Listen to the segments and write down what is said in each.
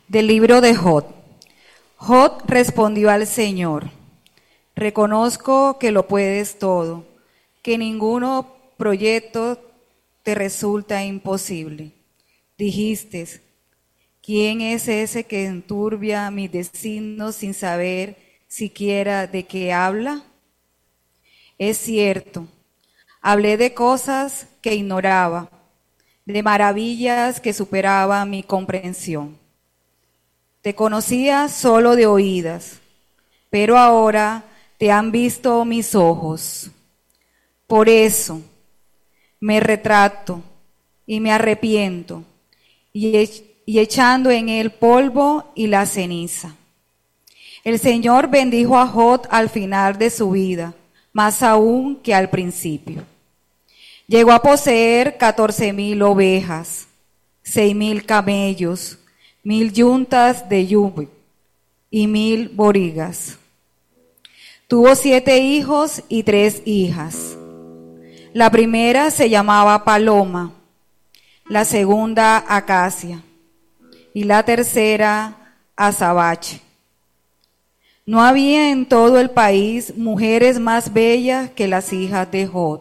Del libro de Job. Job respondió al Señor: reconozco que lo puedes todo, que ninguno proyecto te resulta imposible. Dijiste: ¿quién es ese que enturbia mis designios sin saber siquiera de qué habla? Es cierto, hablé de cosas que ignoraba, de maravillas que superaban mi comprensión. Te conocía solo de oídas, pero ahora te han visto mis ojos. Por eso me retracto y me arrepiento, y echando en él polvo y la ceniza. El Señor bendijo a Job al final de su vida, más aún que al principio. Llegó a poseer 14,000 ovejas, 6,000 camellos, 1,000 yuntas de yugo y 1,000 borigas. Tuvo 7 hijos y 3 hijas. La primera se llamaba Paloma, la segunda Acacia y la tercera Azabache. No había en todo el país mujeres más bellas que las hijas de Job.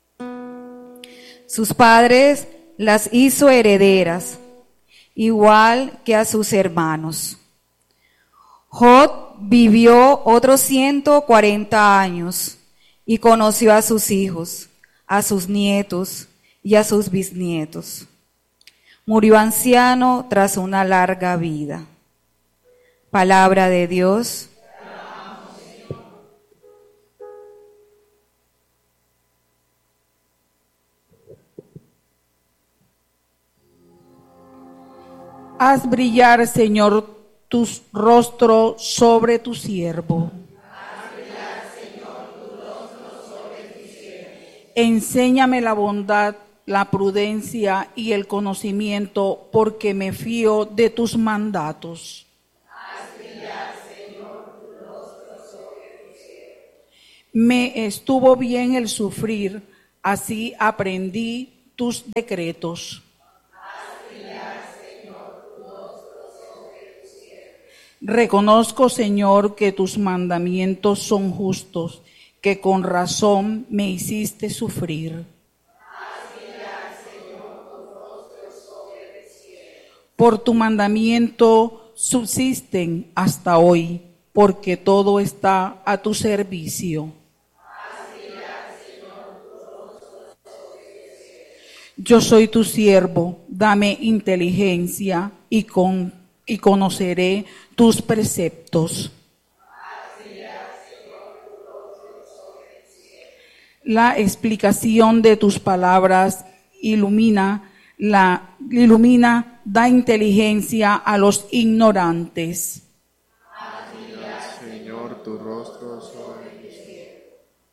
Sus padres las hizo herederas, igual que a sus hermanos. Job vivió otros 140 años y conoció a sus hijos, a sus nietos y a sus bisnietos. Murió anciano tras una larga vida. Palabra de Dios. Haz brillar, Señor, tu rostro sobre tu siervo. Haz brillar, Señor, tu rostro sobre tu siervo. Enséñame la bondad, la prudencia y el conocimiento, porque me fío de tus mandatos. Haz brillar, Señor, tu rostro sobre tu siervo. Me estuvo bien el sufrir, así aprendí tus decretos. Reconozco, Señor, que tus mandamientos son justos, que con razón me hiciste sufrir. Haz brillar, Señor, tu rostro sobre el cielo. Por tu mandamiento subsisten hasta hoy, porque todo está a tu servicio. Haz brillar, Señor, tu rostro sobre el cielo. Yo soy tu siervo, dame inteligencia y conoceré tus preceptos. La explicación de tus palabras ilumina, da inteligencia a los ignorantes.